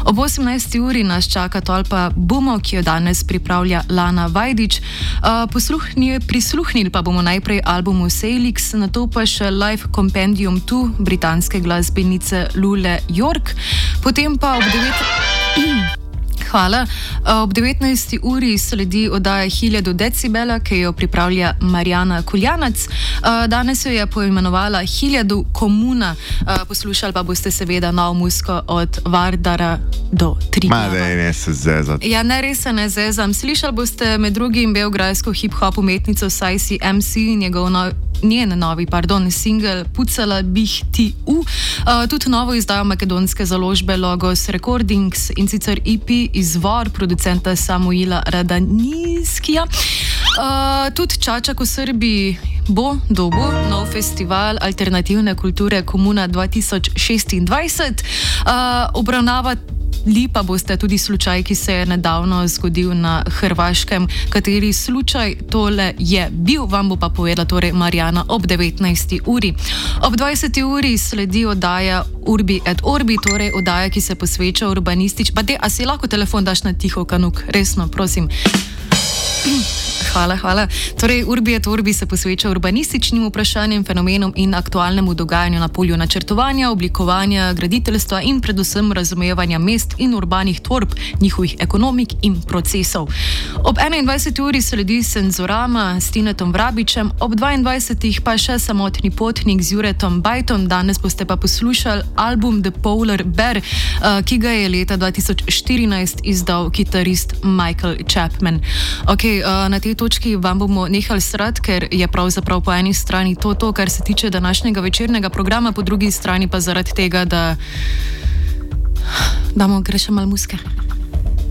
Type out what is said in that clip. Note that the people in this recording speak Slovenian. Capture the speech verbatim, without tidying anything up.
Ob osemnajsti uri nas čaka tolpa Bumo, ki jo danes pripravlja Lana Vajdič. Uh, prisluhnili pa bomo najprej albumu Salix, nato pa še Live Compendium dva britanske glasbenice Lule York, potem pa ob devet... Hvala. Ob devetnajsti uri sledi oddaja Hiljadu decibela, ki jo pripravlja Marjana Kuljanac. Danes jo je poimenovala Hiljadu komuna. Poslušali pa boste seveda novo muziko od Vardara do Triglava. Ma, da ne se zezati. Ja, ne, res se ne zezam. Slišali boste med drugim beograjsko hip-hop umetnico Sajsi em si, njegov nov njen novi, pardon, single Pucala bih ti u, uh, tudi novo izdajo makedonske založbe Logos Recordings, in sicer E P Izvor producenta Samuila Radaniskija. Uh, tudi Čačak v Srbiji bo dobil nov festival alternativne kulture Komuna dva tisoč šestindvajset. Uh, obravnava Lipa boste tudi slučaj, ki se je nedavno zgodil na Hrvaškem. Kateri slučaj tole je bil, vam bo pa povedala torej Marjana ob devetnajsti uri. Ob dvajseti uri sledi oddaja Urbi et Orbi, torej oddaja, ki se posveča urbanistič... Pa te, a si lahko telefon daš na tiho, Kanuk? Resno, prosim. Hvala, hvala. Torej, Urbi et Orbi se posveča urbanističnim vprašanjem, fenomenom in aktualnemu dogajanju na polju načrtovanja, oblikovanja, graditeljstva in predvsem razumevanja mest in urbanih tvorb, njihovih ekonomik in procesov. Ob enaindvajseti uri sledi Senzorama s Tinetom Vrabičem, ob dvaindvajsetih pa še Samotni potnik z Juretom Bajtom. Danes boste pa poslušali album The Polar Bear, ki ga je leta dva tisoč štirinajst izdal kitarist Michael Chapman. Ok, na tej točki vam bomo nehali srati, ker je pravzaprav po eni strani to, to, kar se tiče današnjega večernega programa, po drugi strani pa zaradi tega, da damo greš malo muzike.